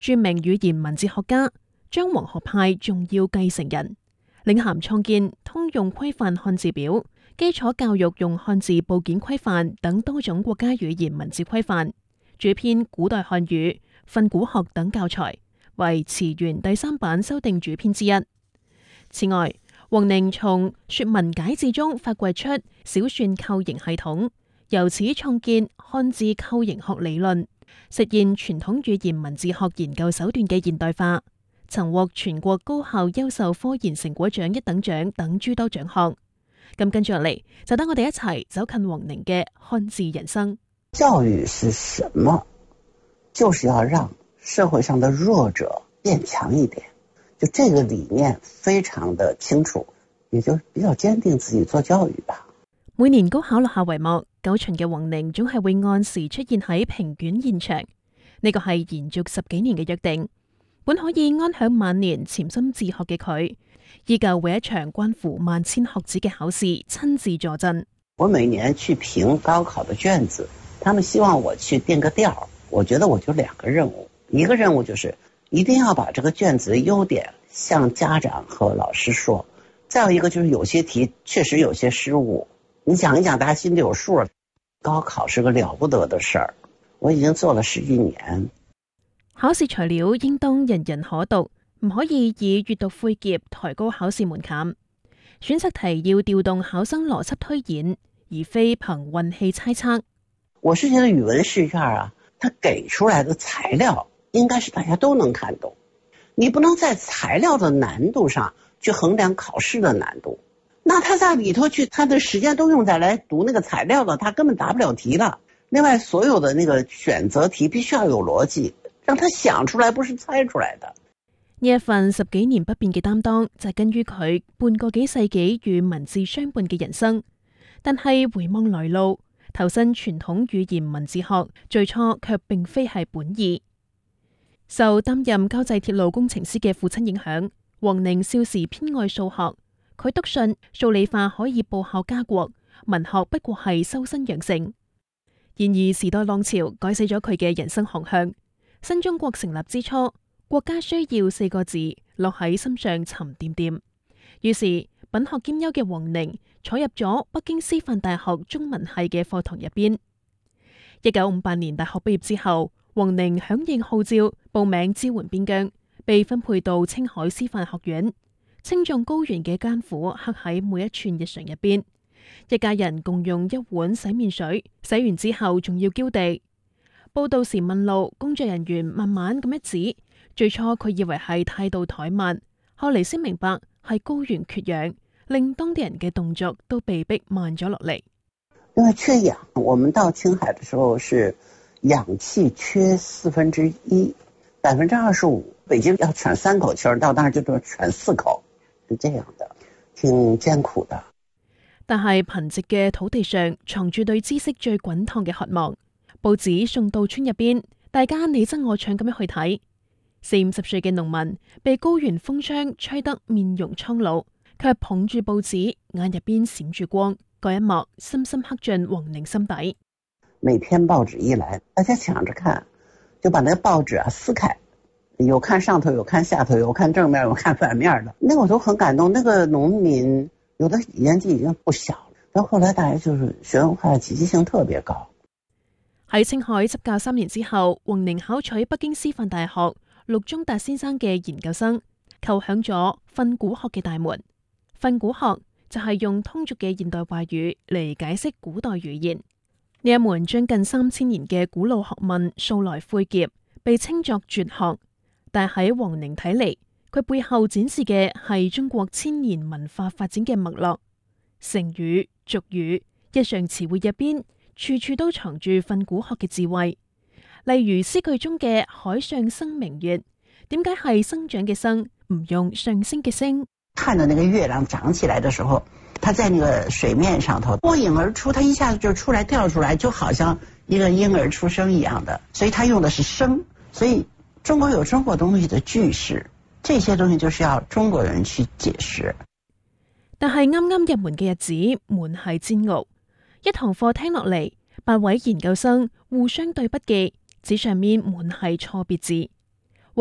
著名語言文字學家，張黃學派重要繼承人，領銜創建通用規範漢字表、基礎教育用漢字部件規範等多種國家語言文字規範，主編古代漢語、訓詁學等教材，為詞源第3版修訂主編之一。此外，王寧從說文解字中發掘出小篆構形系統，由此創建漢字構形學理論，實現傳統語言文字學研究手段嘅現代化，曾獲全國高校優秀科研成果獎1等獎等諸多獎項。咁跟住落嚟，就等我哋一齊走近王寧嘅漢字人生。 教育是什麼？就是要讓社會上的弱者變強一點，就這個理念非常的清楚，也就比較堅定自己做教育吧。 每年高考落下帷幕，9旬嘅王寧總係會按時出現喺評卷現場，呢個係延續10幾年嘅約定。本可以安享晚年潛心自學嘅佢，依舊為一場關乎萬千學子嘅考試親自坐鎮。 我每年去評高考的卷子，他們希望我去定個調，我覺得我就2個任務，一個任務就是一定要把這個卷子的優點向家長和老師說，再有一個就是有些題確實有些失誤，你講一講大家心裡有數。高考是個了不得的事兒，我已經做了10幾年。 考試材料應當人人可讀，唔可以以閱讀晦澀抬高考試門檻。選擇題要調動考生邏輯推演，而非憑運氣猜測。 我是覺得語文試卷啊，它給出來的材料應該是大家都能看懂，你不能在材料的難度上去衡量考試的難度。那他在裡頭去，他的時間都用在來讀那個材料了，他根本答不了題了。另外，所有的那個選擇題必須要有邏輯，讓他想出來，不是猜出來的。 呢一份10幾年不變嘅擔當，就根於佢半個幾世紀與文字相伴嘅人生。但係回望來路，投身傳統語言文字學，最初卻並非係本意。受擔任膠濟鐵路工程師嘅父親影響，王寧少時偏愛數學。佢篤信數理化可以報效家國，文學不過係修身養性。然而時代浪潮改寫咗佢嘅人生航向。新中國成立之初，國家需要4個字落喺心上沉甸甸。於是品學兼優嘅王寧坐入咗北京師範大學中文系嘅課堂入邊。1958年大學畢業之後，王寧響應號召報名支援邊疆，被分配到青海師範學院。青藏高原嘅艱苦刻喺每一寸日常入邊，一家人共用一碗洗面水，洗完之後仲要澆地。報到時問路，工作人員慢慢咁一指，最初佢以為係態度怠慢，後嚟先明白係高原缺氧，令當地人嘅動作都被逼慢咗落嚟。 因為缺氧，我們到青海的時候是氧氣缺1/4，25%，北京要喘3口氣兒，到那兒就都喘4口。是這樣的，挺艱苦的。 但係貧瘠嘅土地上藏住對知識最滾燙嘅渴望。報紙送到村入邊，大家你爭我搶咁樣去睇。40-50歲嘅農民被高原風霜吹得面容蒼老，卻捧住報紙，眼入邊閃住光。嗰一幕深深刻進王寧心底。 每天報紙一來，大家搶着看，就把那個報紙撕開。有看上頭，有看下頭，有看正面，有看反面的。那個我都很感動。那個農民有的年紀已經不小了，到後來大家就是學文化積極性特別高。 喺青海執教3年之後，王寧考取北京師範大學陸宗達先生嘅研究生，叩響咗訓詁學嘅大門。訓詁學就係用通俗嘅現代話語嚟解釋古代語言。呢一門將近3000年嘅古老學問，素來晦澀，被稱作絕學。但喺王寧睇嚟，佢背後展示嘅係中國千年文化發展嘅脈絡。成語、俗語、日常詞彙入邊，處處都藏住訓詁學嘅智慧。例如詩句中嘅海上生明月，點解係生長嘅生，唔用上升嘅升？ 看着那個月亮長起來的時候，它在那個水面上頭脫穎而出，它一下子就出來跳出來，就好像一個嬰兒出生一樣的，所以它用的是生。所以中國有中國東西的句式，這些東西就是要中國人去解釋。 但係啱啱入門嘅日子，門係煎熬。一堂課聽落嚟，8位研究生互相對筆記，紙上面滿係錯別字。